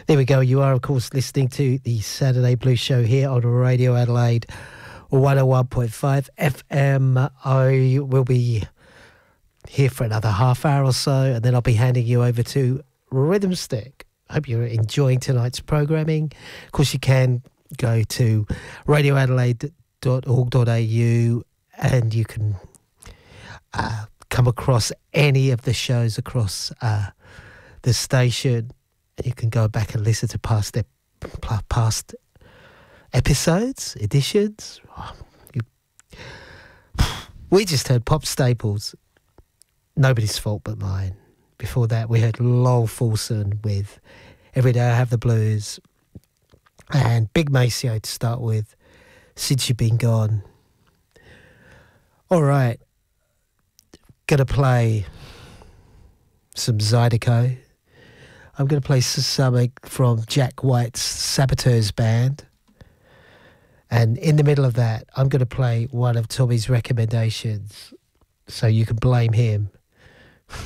There we go. You are, of course, listening to the Saturday Blues Show here on Radio Adelaide 101.5 FM. I will be here for another half hour or so, and then I'll be handing you over to Rhythm Stick. Hope you're enjoying tonight's programming. Of course, you can go to radioadelaide.org.au and you can come across any of the shows across the station. You can go back and listen to past episodes, editions. We just heard Pop Staples, Nobody's Fault But Mine. Before that, we heard Lowell Fulson with Every Day I Have the Blues. And Big Maceo to start with, Since You've Been Gone. All right. Going to play some Zydeco. I'm going to play something from Jack White's Saboteurs band. And in the middle of that, I'm going to play one of Tommy's recommendations so you can blame him